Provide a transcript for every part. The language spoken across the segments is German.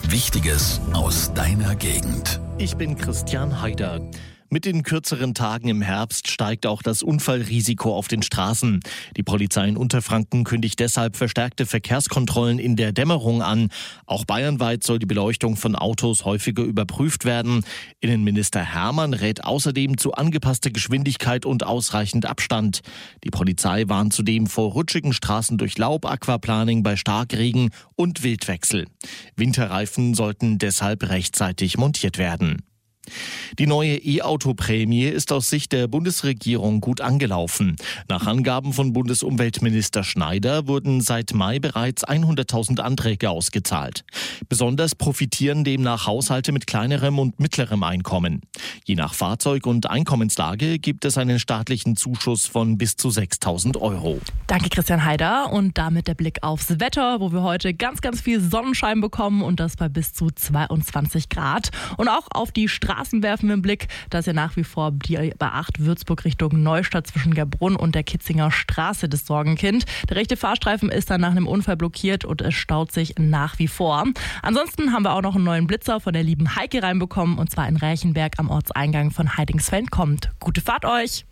Wichtiges aus deiner Gegend. Ich bin Christian Haider. Mit den kürzeren Tagen im Herbst steigt auch das Unfallrisiko auf den Straßen. Die Polizei in Unterfranken kündigt deshalb verstärkte Verkehrskontrollen in der Dämmerung an. Auch bayernweit soll die Beleuchtung von Autos häufiger überprüft werden. Innenminister Hermann rät außerdem zu angepasster Geschwindigkeit und ausreichend Abstand. Die Polizei warnt zudem vor rutschigen Straßen durch Laub, Aquaplaning bei Starkregen und Wildwechsel. Winterreifen sollten deshalb rechtzeitig montiert werden. Die neue E-Auto-Prämie ist aus Sicht der Bundesregierung gut angelaufen. Nach Angaben von Bundesumweltminister Schneider wurden seit Mai bereits 100.000 Anträge ausgezahlt. Besonders profitieren demnach Haushalte mit kleinerem und mittlerem Einkommen. Je nach Fahrzeug und Einkommenslage gibt es einen staatlichen Zuschuss von bis zu 6.000 Euro. Danke Christian Haider und damit der Blick aufs Wetter, wo wir heute ganz, ganz viel Sonnenschein bekommen und das bei bis zu 22 Grad. Und auch auf die Straßen werfen wir einen Blick. Da ist ja nach wie vor die B8 Würzburg Richtung Neustadt zwischen Gerbrunn und der Kitzinger Straße das Sorgenkind. Der rechte Fahrstreifen ist dann nach einem Unfall blockiert und es staut sich nach wie vor. Ansonsten haben wir auch noch einen neuen Blitzer von der lieben Heike reinbekommen und zwar in Reichenberg am Ortseingang von Heidingsfeld. Kommt. Gute Fahrt euch!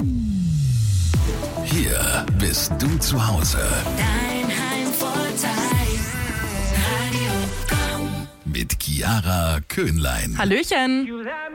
Hier bist du zu Hause. Dein Heimvorteil. Radio Komm. Mit Chiara Köhnlein. Hallöchen!